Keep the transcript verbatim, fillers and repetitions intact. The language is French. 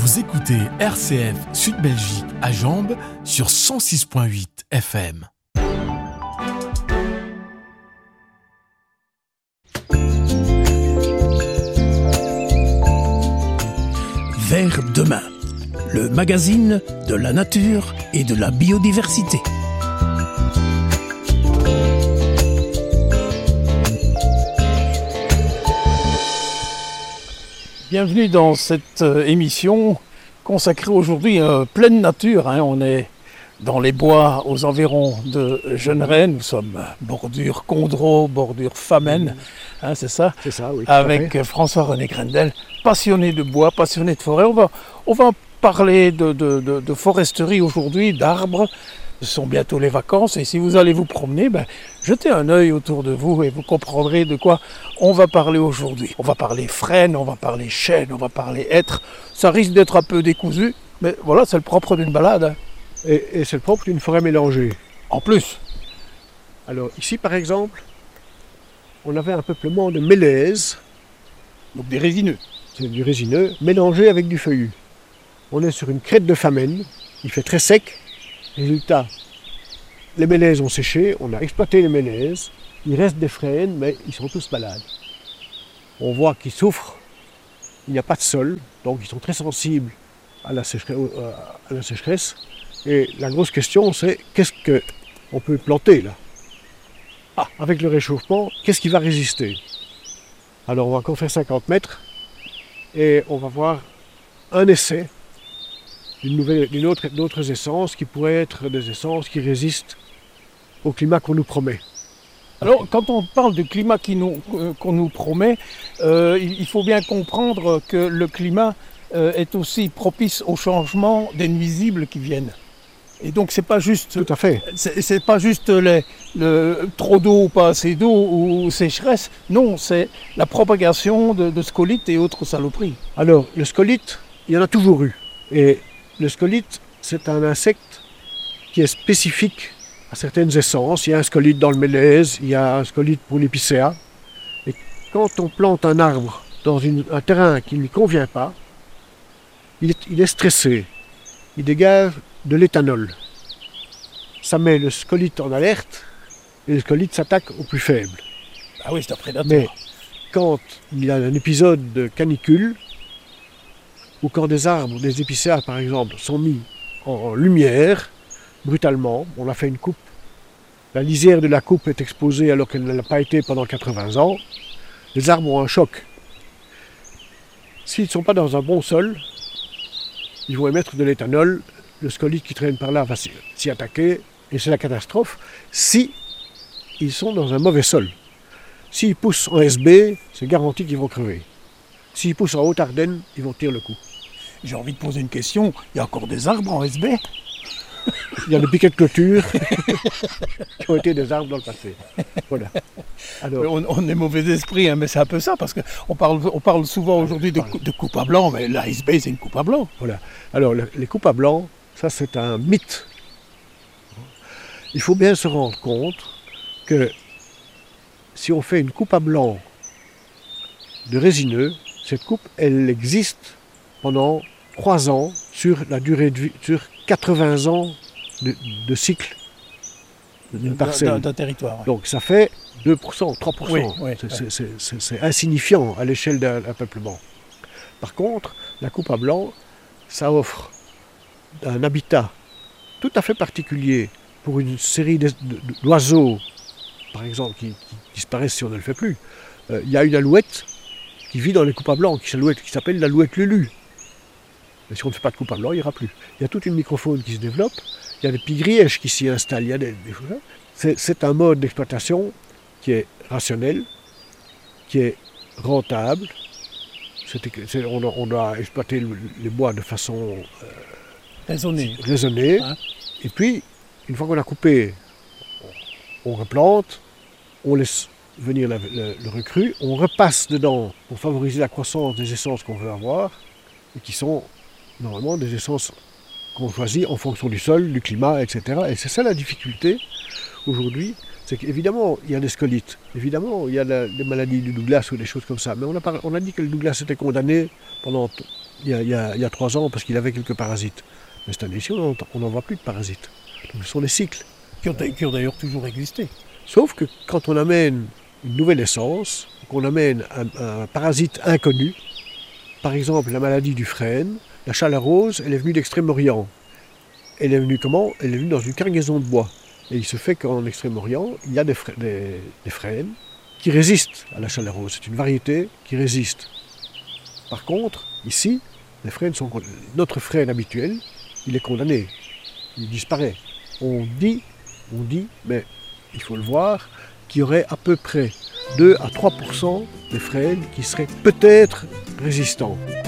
Vous écoutez R C F Sud Belgique à Jambes sur cent six virgule huit F M. Vers demain, le magazine de la nature et de la biodiversité. Bienvenue dans cette émission consacrée aujourd'hui à pleine nature. Hein. On est dans les bois aux environs de Generaie. Nous sommes bordure Condreau, bordure Famenne, hein, c'est ça, c'est ça, oui. Avec François-René Grendel, passionné de bois, passionné de forêt. On va, on va parler de, de, de, de foresterie aujourd'hui, d'arbres. Ce sont bientôt les vacances et si vous allez vous promener, ben, jetez un œil autour de vous et vous comprendrez de quoi on va parler aujourd'hui. On va parler frêne, on va parler chêne, on va parler hêtre. Ça risque d'être un peu décousu, mais voilà, c'est le propre d'une balade. Hein. Et, et c'est le propre d'une forêt mélangée. En plus. Alors ici par exemple, on avait un peuplement de mélèzes. Donc des résineux. C'est du résineux, mélangé avec du feuillu. On est sur une crête de Famenne, il fait très sec. Résultat, les mélèzes ont séché, on a exploité les mélèzes, il reste des frênes, mais ils sont tous malades. On voit qu'ils souffrent, il n'y a pas de sol, donc ils sont très sensibles à la sécheresse. À la sécheresse. Et la grosse question, c'est qu'est-ce qu'on peut planter là? Ah, avec le réchauffement, qu'est-ce qui va résister? Alors on va encore faire cinquante mètres et on va voir un essai d'une nouvelle, d'une autre, d'autres essences qui pourraient être des essences qui résistent au climat qu'on nous promet. Alors, quand on parle du climat qui nous, euh, qu'on nous promet, euh, il faut bien comprendre que le climat euh, est aussi propice au changement des nuisibles qui viennent. Et donc, c'est pas juste. Tout à fait. C'est, c'est pas juste les, le, trop d'eau ou pas assez d'eau ou sécheresse. Non, c'est la propagation de, de scolytes et autres saloperies. Alors, le scolyte, il y en a toujours eu. Et le scolyte, c'est un insecte qui est spécifique à certaines essences. Il y a un scolyte dans le mélèze, il y a un scolyte pour l'épicéa. Et quand on plante un arbre dans une, un terrain qui ne lui convient pas, il est, il est stressé. Il dégage de l'éthanol. Ça met le scolyte en alerte et le scolyte s'attaque aux plus faibles. Ah oui, c'est un prédateur. Mais quand il y a un épisode de canicule, ou quand des arbres, des épicéas par exemple, sont mis en lumière, brutalement, on a fait une coupe, la lisière de la coupe est exposée alors qu'elle ne l'a pas été pendant quatre-vingts ans, les arbres ont un choc. S'ils ne sont pas dans un bon sol, ils vont émettre de l'éthanol, le scolyte qui traîne par là va s'y attaquer, et c'est la catastrophe, si ils sont dans un mauvais sol. S'ils poussent en S B, c'est garanti qu'ils vont crever. S'ils poussent en Haute-Ardenne, ils vont tirer le coup. J'ai envie de poser une question. Il y a encore des arbres en S B? Il y a des piquets de clôture qui ont été des arbres dans le passé. Voilà. Alors, on, on est mauvais esprit, hein, mais c'est un peu ça, parce qu'on parle, on parle souvent aujourd'hui de, de coupe à blanc, mais la S B, c'est une coupe à blanc. Voilà. Alors, le, les coupes à blanc, ça, c'est un mythe. Il faut bien se rendre compte que si on fait une coupe à blanc de résineux, cette coupe, elle existe pendant trois ans sur la durée de vie, sur quatre-vingts ans de, de cycle d'une parcelle. D'un, d'un territoire. Ouais. Donc ça fait deux pour cent, trois pour cent. Oui, oui, c'est, oui. c'est, c'est, c'est insignifiant à l'échelle d'un, d'un peuplement. Par contre, la coupe à blanc, ça offre un habitat tout à fait particulier pour une série de, de, d'oiseaux, par exemple, qui, qui disparaissent si on ne le fait plus. Euh, il y a une alouette qui vit dans les coupes à blanc, qui, qui s'appelle l'alouette Lulu. Mais si on ne fait pas de coupe à blanc, il n'y ira plus. Il y a toute une microfaune qui se développe, il y a des pigrièches qui s'y installent, il y a des, des choses. C'est, c'est un mode d'exploitation qui est rationnel, qui est rentable. C'est, c'est, on, on doit exploiter le, les bois de façon euh, raisonnée. raisonnée. Hein? Et puis, une fois qu'on a coupé, on, on replante, on laisse venir la, le, le recrue, on repasse dedans pour favoriser la croissance des essences qu'on veut avoir et qui sont normalement des essences qu'on choisit en fonction du sol, du climat, et cetera. Et c'est ça la difficulté aujourd'hui, c'est qu'évidemment il y a des scolytes, évidemment il y a la, des maladies du Douglas ou des choses comme ça, mais on a, on a dit que le Douglas était condamné pendant il y a, il y a, il y a trois ans parce qu'il avait quelques parasites. Mais cette année-ci, on n'en voit plus de parasites. Donc, ce sont des cycles. Qui ont, qui ont d'ailleurs toujours existé. Sauf que quand on amène une nouvelle essence, qu'on amène un, un parasite inconnu, par exemple la maladie du frêne, la chalarose, elle est venue d'Extrême-Orient. Elle est venue comment? Elle est venue dans une cargaison de bois. Et il se fait qu'en Extrême-Orient, il y a des, frênes, des, des frênes qui résistent à la chalarose. C'est une variété qui résiste. Par contre, ici, les frênes sont, notre frêne habituel, il est condamné. Il disparaît. On dit, on dit, mais il faut le voir, qu'il y aurait à peu près deux à trois pour cent des frênes qui seraient peut-être résistants.